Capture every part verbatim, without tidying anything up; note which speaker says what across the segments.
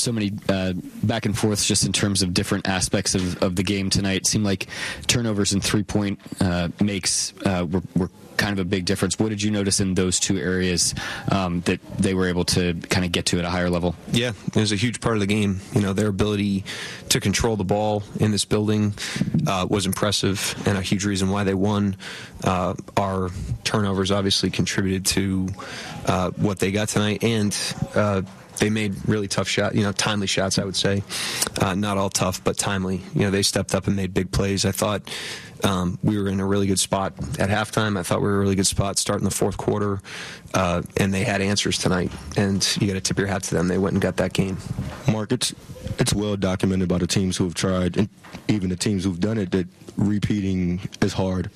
Speaker 1: so many uh, back and forths just in terms of different aspects of, of the game tonight. It seemed like turnovers and three-point uh, makes uh, were, were kind of a big difference. What did you notice in those two areas um, that they were able to kind of get to at a higher level?
Speaker 2: Yeah, it was a huge part of the game. You know, their ability to control the ball in this building uh, was impressive and a huge reason why they won. Uh, our turnovers obviously contributed to uh, what they got tonight, and uh, they made really tough shots, you know, timely shots, I would say. Uh, not all tough, but timely. You know, they stepped up and made big plays. I thought um, we were in a really good spot at halftime. I thought we were in a really good spot starting the fourth quarter, uh, and they had answers tonight. And you got to tip your hat to them. They went and got that game.
Speaker 3: Mark, it's, it's well documented by the teams who have tried, and even the teams who've done it, that repeating is hard.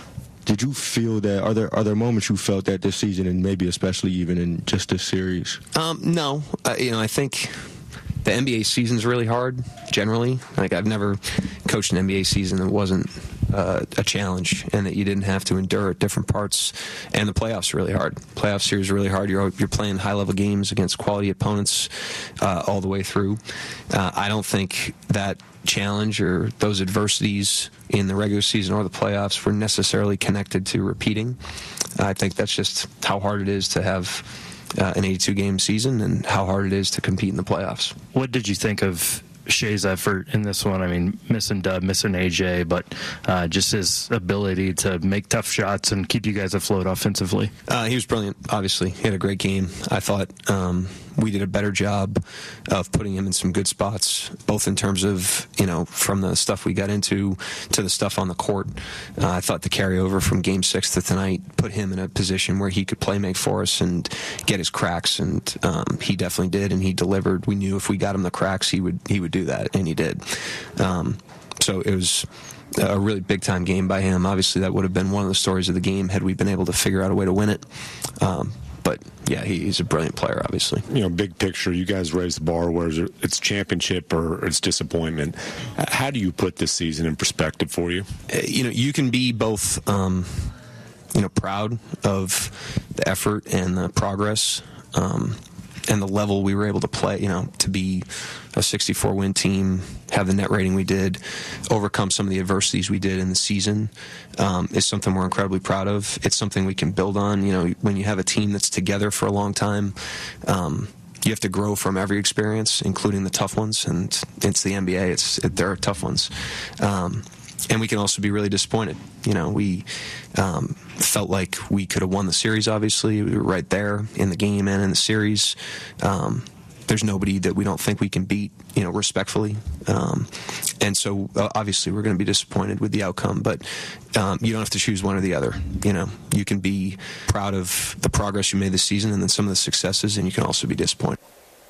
Speaker 3: Did you feel that? Are there are there moments you felt that this season, and maybe especially even in just this series?
Speaker 2: Um, no, uh, you know, I think the N B A season's really hard generally. Like, I've never coached an N B A season that wasn't uh, a challenge, and that you didn't have to endure at different parts. And the playoffs are really hard. Playoff series are really hard. You're you're playing high level games against quality opponents uh, all the way through. Uh, I don't think that challenge or those adversities in the regular season or the playoffs were necessarily connected to repeating. I think that's just how hard it is to have uh, an eighty-two game season and how hard it is to compete in the playoffs.
Speaker 4: What did you think of Shai's effort in this one? I mean, missing Dub, missing A J, but uh, just his ability to make tough shots and keep you guys afloat offensively.
Speaker 2: Uh, he was brilliant, obviously. He had a great game. I thought um, we did a better job of putting him in some good spots, both in terms of, you know, from the stuff we got into to the stuff on the court. Uh, I thought the carryover from game six to tonight put him in a position where he could play make for us and get his cracks, and um, he definitely did, and he delivered. We knew if we got him the cracks, he would he would do that, and he did. Um, so it was a really big-time game by him. Obviously, that would have been one of the stories of the game had we been able to figure out a way to win it. Um, but, yeah, he, he's a brilliant player, obviously.
Speaker 5: You know, big picture, you guys raised the bar, whether it's championship or it's disappointment. How do you put this season in perspective for you?
Speaker 2: You know, you can be both, um, you know, proud of the effort and the progress um, and the level we were able to play, you know, to be a sixty-four win team, have the net rating we did, overcome some of the adversities we did in the season, um, is something we're incredibly proud of. It's something we can build on. You know, when you have a team that's together for a long time, um, you have to grow from every experience, including the tough ones, and it's the N B A. It's it, there are tough ones. Um, And we can also be really disappointed. You know, we um, felt like we could have won the series, obviously. We were right there in the game and in the series. Um, there's nobody that we don't think we can beat, you know, respectfully. Um, and so, uh, obviously, we're going to be disappointed with the outcome. But um, you don't have to choose one or the other. You know, you can be proud of the progress you made this season and then some of the successes, and you can also be disappointed.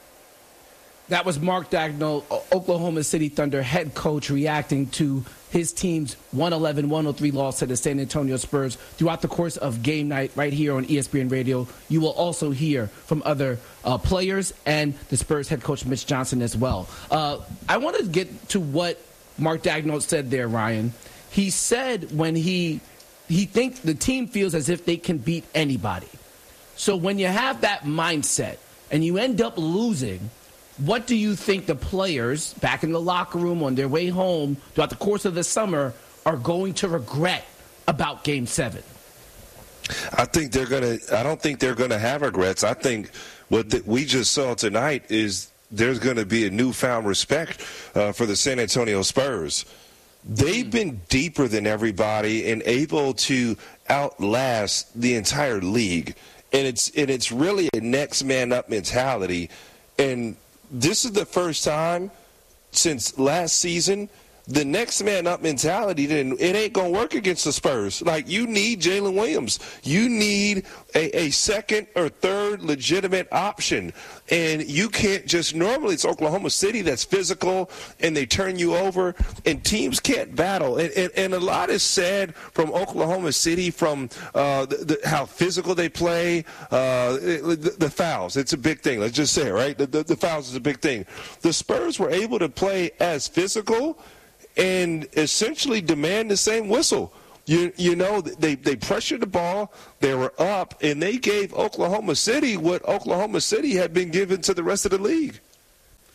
Speaker 6: That was Mark Daigneault, Oklahoma City Thunder head coach, reacting to his team's one eleven one oh three loss to the San Antonio Spurs. Throughout the course of game night right here on E S P N Radio, you will also hear from other uh, players and the Spurs head coach Mitch Johnson as well. Uh, I want to get to what Mark Daigneault said there, Ryan. He said when he he thinks the team feels as if they can beat anybody. So when you have that mindset and you end up losing, what do you think the players back in the locker room on their way home throughout the course of the summer are going to regret about Game seven?
Speaker 7: I think they're going to – I don't think they're going to have regrets. I think what the, we just saw tonight is there's going to be a newfound respect uh, for the San Antonio Spurs. They've been deeper than everybody and able to outlast the entire league. And it's, and it's really a next man up mentality. And – this is the first time since last season the next man up mentality, then it ain't going to work against the Spurs. Like, you need Jalen Williams. You need a, a second or third legitimate option. And you can't just, normally it's Oklahoma City that's physical and they turn you over, and teams can't battle. And, and, and a lot is said from Oklahoma City, from uh, the, the, how physical they play, uh, the, the fouls. It's a big thing. Let's just say it, right? The, the, the fouls is a big thing. The Spurs were able to play as physical and essentially demand the same whistle. You you know, they, they pressured the ball, they were up, and they gave Oklahoma City what Oklahoma City had been given to the rest of the league.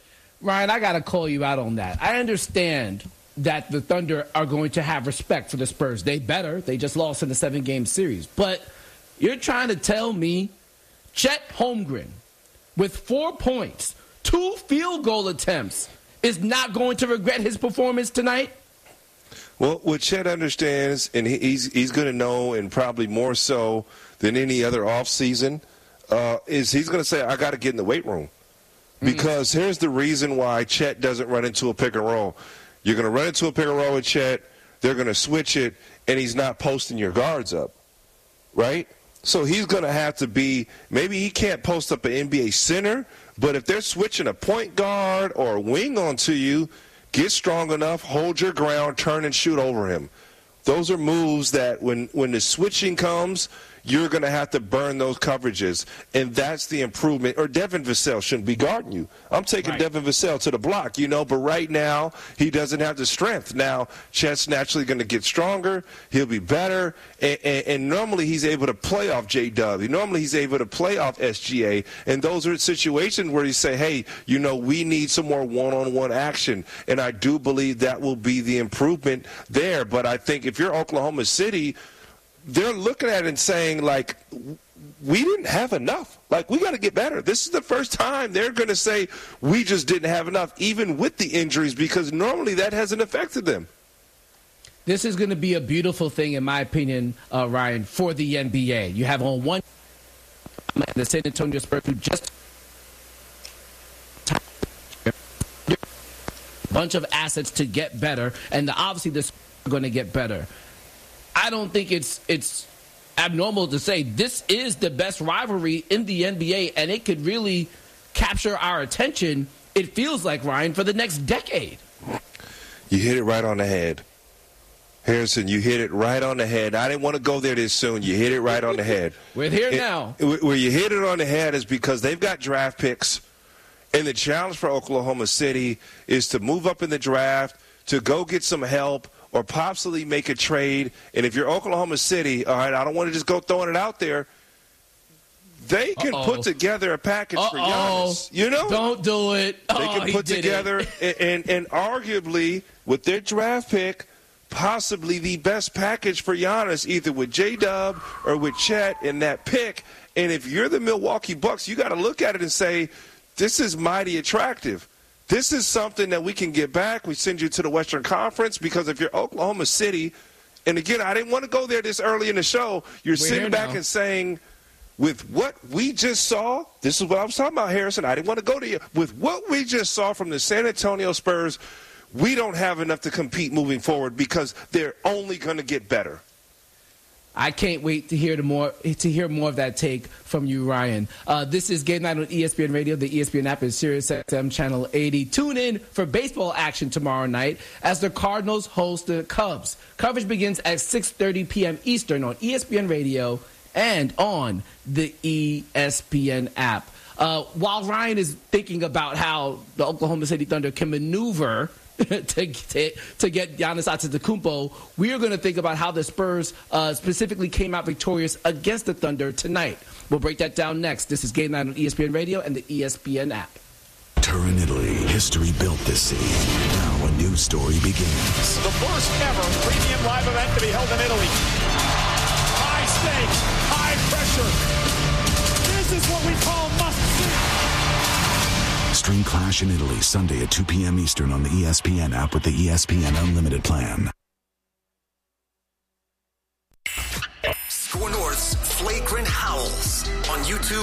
Speaker 6: Ryan, I got to call you out on that. I understand that the Thunder are going to have respect for the Spurs. They better. They just lost in the seven-game series. But you're trying to tell me Chet Holmgren, with four points, two field goal attempts, is not going to regret his performance tonight?
Speaker 7: Well, what Chet understands, and he's he's going to know, and probably more so than any other offseason, uh, is he's going to say, I got to get in the weight room. Because mm. here's the reason why Chet doesn't run into a pick and roll. You're going to run into a pick and roll with Chet, they're going to switch it, and he's not posting your guards up, right? So he's going to have to be, maybe he can't post up an N B A center, but if they're switching a point guard or a wing onto you, get strong enough, hold your ground, turn and shoot over him. Those are moves that when, when the switching comes, you're going to have to burn those coverages, and that's the improvement. Or Devin Vassell shouldn't be guarding you. I'm taking right. Devin Vassell to the block, you know, but right now he doesn't have the strength. Now, Chet's naturally going to get stronger. He'll be better, and, and, and normally he's able to play off J-Dub. Normally he's able to play off S G A, and those are situations where you say, hey, you know, we need some more one-on-one action, and I do believe that will be the improvement there. But I think if you're Oklahoma City, they're looking at it and saying, like, we didn't have enough. Like, we got to get better. This is the first time they're going to say we just didn't have enough, even with the injuries, because normally that hasn't affected them.
Speaker 6: This is going to be a beautiful thing, in my opinion, uh, Ryan, for the N B A. You have on one the San Antonio Spurs who just a bunch of assets to get better, and obviously this is going to get better. I don't think it's it's abnormal to say this is the best rivalry in the N B A, and it could really capture our attention, it feels like, Ryan, for the next decade.
Speaker 7: You hit it right on the head. Harrison, you hit it right on the head. I didn't want to go there this soon. You hit it right on the head.
Speaker 6: We're here
Speaker 7: it,
Speaker 6: now.
Speaker 7: Where you hit it on the head is because they've got draft picks, and the challenge for Oklahoma City is to move up in the draft, to go get some help, or possibly make a trade. And if you're Oklahoma City, all right, I don't want to just go throwing it out there, they can Uh-oh. put together a package Uh-oh. for Giannis. You know?
Speaker 6: Don't do it.
Speaker 7: They
Speaker 6: oh,
Speaker 7: can put together, and, and, and arguably, with their draft pick, possibly the best package for Giannis, either with J-Dub or with Chet in that pick. And if you're the Milwaukee Bucks, you got to look at it and say, this is mighty attractive. This is something that we can get back. We send you to the Western Conference, because if you're Oklahoma City, and again, I didn't want to go there this early in the show, you're We're sitting back now. and saying, with what we just saw, this is what I was talking about, Harrison. I didn't want to go to you. With what we just saw from the San Antonio Spurs, we don't have enough to compete moving forward, because they're only going to get better.
Speaker 6: I can't wait to hear the more to hear more of that take from you, Ryan. Uh, this is Game Night on E S P N Radio. The E S P N app is Sirius X M Channel eighty. Tune in for baseball action tomorrow night as the Cardinals host the Cubs. Coverage begins at six thirty p.m. Eastern on E S P N Radio and on the E S P N app. Uh, while Ryan is thinking about how the Oklahoma City Thunder can maneuver to, to, to get Giannis Antetokounmpo, we are going to think about how the Spurs uh, specifically came out victorious against the Thunder tonight. We'll break that down next. This is Game Night on E S P N Radio and the E S P N app.
Speaker 8: Turin, Italy. History built this city. Now a new story begins.
Speaker 9: The first ever premium live event to be held in Italy. High stakes, high pressure. This is what we call must-see.
Speaker 8: Stream Clash in Italy Sunday at two p.m. Eastern on the E S P N app with the E S P N Unlimited plan.
Speaker 10: Score North's Flagrant Howls on YouTube